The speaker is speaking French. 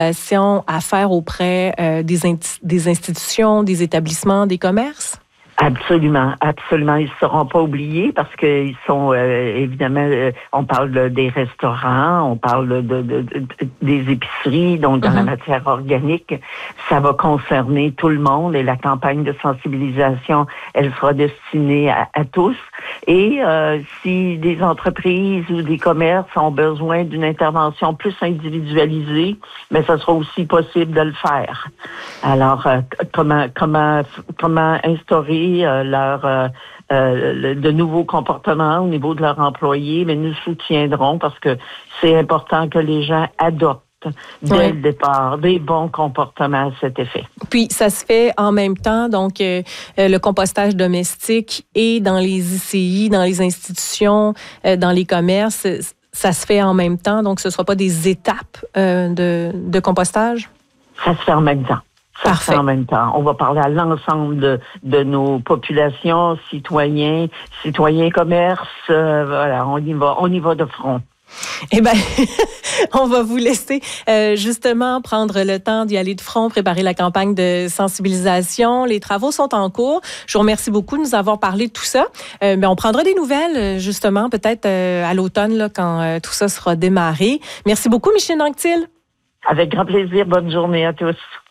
à faire auprès des institutions, des établissements, des commerces? Absolument, absolument. Ils ne seront pas oubliés parce qu'ils sont évidemment, on parle des restaurants, on parle des épiceries, donc dans la matière organique, ça va concerner tout le monde et la campagne de sensibilisation, elle sera destinée à tous. Et si des entreprises ou des commerces ont besoin d'une intervention plus individualisée, mais ça sera aussi possible de le faire. Alors, comment instaurer de nouveaux comportements au niveau de leurs employés, mais nous soutiendrons parce que c'est important que les gens adoptent dès le départ des bons comportements à cet effet. Puis, ça se fait en même temps, donc le compostage domestique et dans les ICI, dans les institutions, dans les commerces, ça se fait en même temps, donc ce ne sera pas des étapes de compostage? Ça se fait en même temps. Parfait. En même temps. On va parler à l'ensemble de nos populations, citoyens, commerces. Voilà, on y va de front. Eh bien, on va vous laisser justement prendre le temps d'y aller de front, préparer la campagne de sensibilisation. Les travaux sont en cours. Je vous remercie beaucoup de nous avoir parlé de tout ça. Mais on prendra des nouvelles, justement, peut-être à l'automne, là, quand tout ça sera démarré. Merci beaucoup, Micheline Anctil. Avec grand plaisir. Bonne journée à tous.